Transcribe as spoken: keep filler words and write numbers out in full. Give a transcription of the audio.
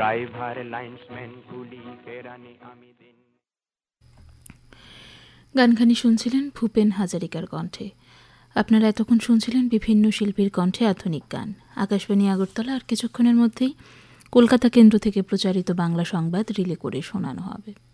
Driver linesman কুলি কেরানি আমি দিন। গানখানি শুনছিলেন ভূপেন হাজারিকার কণ্ঠে। আপনারা এতক্ষণ শুনছিলেন বিভিন্ন শিল্পীর কণ্ঠে আধুনিক গান। আকাশবাণী আগরতলা আর কিছুক্ষণের মধ্যেই কলকাতা কেন্দ্র থেকে প্রচারিত বাংলা সংবাদ রিলে করে শোনানো হবে।